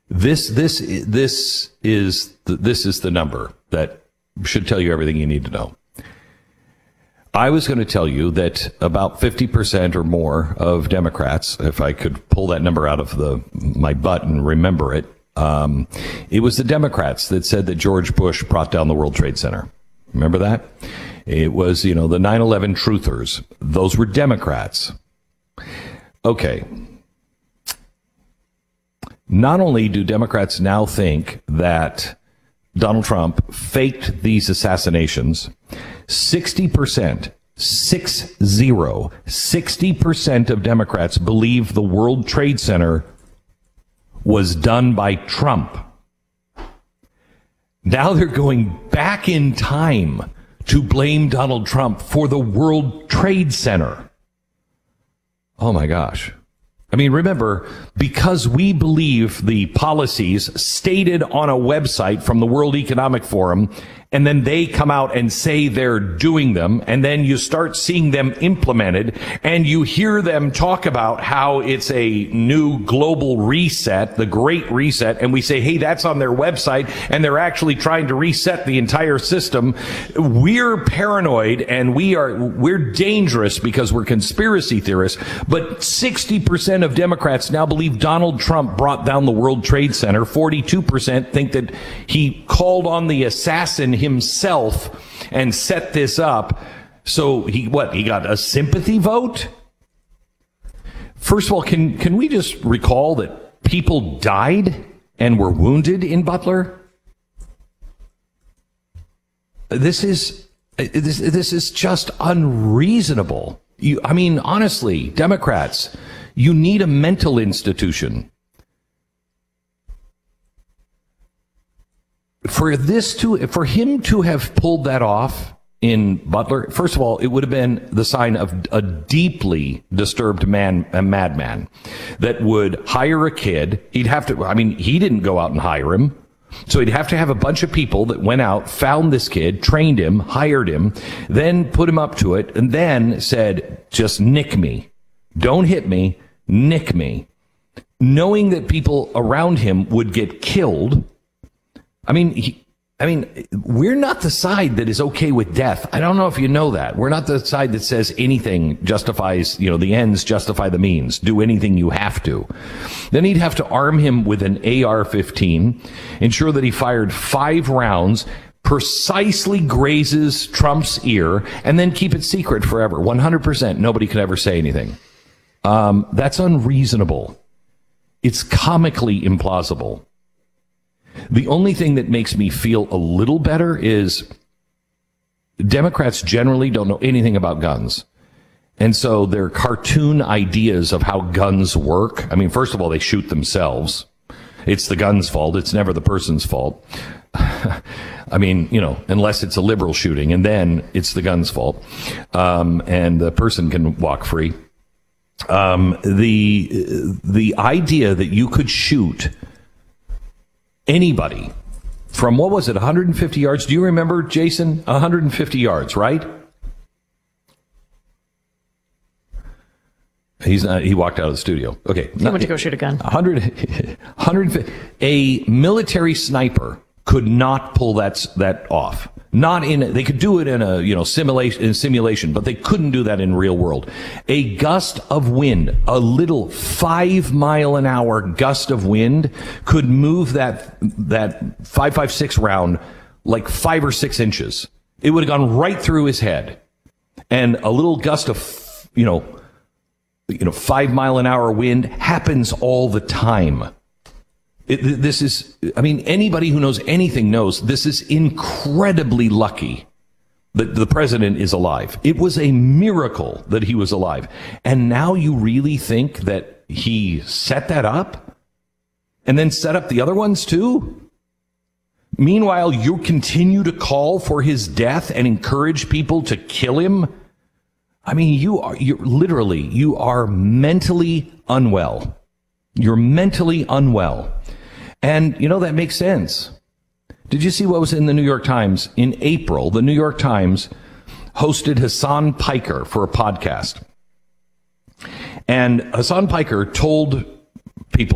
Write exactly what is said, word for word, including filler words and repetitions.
This this this is the, this is the number that should tell you everything you need to know. I was going to tell you that about fifty percent or more of Democrats, if I could pull that number out of the my butt and remember it, um, it was the Democrats that said that George Bush brought down the World Trade Center. Remember that? It was, you know, the nine eleven truthers. Those were Democrats. Okay. Not only do Democrats now think that Donald Trump faked these assassinations, sixty percent, six zero, sixty percent of Democrats believe the World Trade Center was done by Trump. Now they're going back in time to blame Donald Trump for the World Trade Center. Oh my gosh. I mean, remember, because we believe the policies stated on a website from the World Economic Forum, and then they come out and say they're doing them, and then you start seeing them implemented, and you hear them talk about how it's a new global reset, the Great Reset, and we say, hey, that's on their website, and they're actually trying to reset the entire system. We're paranoid, and we are we're dangerous because we're conspiracy theorists, but sixty percent of Democrats now believe Donald Trump brought down the World Trade Center. forty-two percent think that he called on the assassin himself and set this up. So he, what, he got a sympathy vote? First of all, can, can we just recall that people died and were wounded in Butler? This is, this, this is just unreasonable. You, I mean, honestly, Democrats, you need a mental institution. For this to, for him to have pulled that off in Butler, first of all, it would have been the sign of a deeply disturbed man, a madman that would hire a kid. He'd have to, I mean, he didn't go out and hire him. So he'd have to have a bunch of people that went out, found this kid, trained him, hired him, then put him up to it, and then said, just nick me. Don't hit me, nick me. Knowing that people around him would get killed. I mean, he, I mean, we're not the side that is okay with death. I don't know if you know that. We're not the side that says anything justifies, you know, the ends justify the means. Do anything you have to. Then he'd have to arm him with an A R fifteen, ensure that he fired five rounds, precisely grazes Trump's ear, and then keep it secret forever. one hundred percent. Nobody could ever say anything. Um, that's unreasonable. It's comically implausible. The only thing that makes me feel a little better is Democrats generally don't know anything about guns. And so their cartoon ideas of how guns work, I mean, first of all, they shoot themselves. It's the gun's fault. It's never the person's fault. I mean, you know, unless it's a liberal shooting, and then it's the gun's fault. Um, and the person can walk free. Um, the, the idea that you could shoot anybody from, what was it, one hundred fifty yards? Do you remember, Jason? one hundred fifty yards, right? He's not, he walked out of the studio. Okay. He went to go shoot a gun. one hundred, one hundred fifty. A military sniper could not pull that, that off. Not in, they could do it in a, you know, simulation, in simulation, but they couldn't do that in real world. A gust of wind, a little five mile an hour gust of wind could move that, that five five six round like five or six inches. It would have gone right through his head. And a little gust of, you know, you know, five mile an hour wind happens all the time. It, this is, I mean, anybody who knows anything knows this is incredibly lucky that the president is alive. It was a miracle that he was alive. And now you really think that he set that up and then set up the other ones too? Meanwhile, you continue to call for his death and encourage people to kill him? I mean, you are, you're literally, you are mentally unwell. You're mentally unwell. And, you know, that makes sense. Did you see what was in the New York Times? In April, the New York Times hosted Hassan Piker for a podcast. And Hassan Piker told